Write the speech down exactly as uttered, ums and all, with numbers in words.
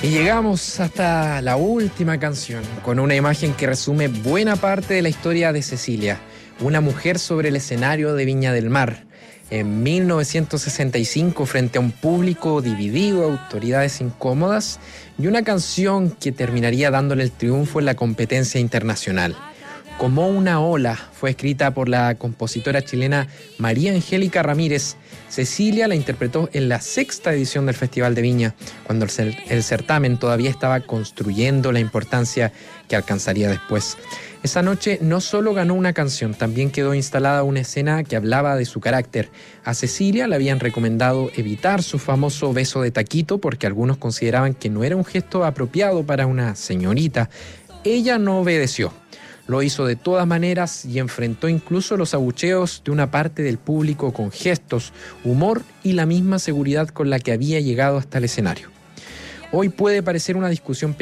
Y llegamos hasta la última canción, con una imagen que resume buena parte de la historia de Cecilia, una mujer sobre el escenario de Viña del Mar. En mil novecientos sesenta y cinco, frente a un público dividido, autoridades incómodas, y una canción que terminaría dándole el triunfo en la competencia internacional. Como una ola, fue escrita por la compositora chilena María Angélica Ramírez. Cecilia la interpretó en la sexta edición del Festival de Viña, cuando el, el certamen todavía estaba construyendo la importancia que alcanzaría después. Esa noche no solo ganó una canción, también quedó instalada una escena que hablaba de su carácter. A Cecilia le habían recomendado evitar su famoso beso de taquito porque algunos consideraban que no era un gesto apropiado para una señorita. Ella no obedeció. Lo hizo de todas maneras y enfrentó incluso los abucheos de una parte del público con gestos, humor y la misma seguridad con la que había llegado hasta el escenario. Hoy puede parecer una discusión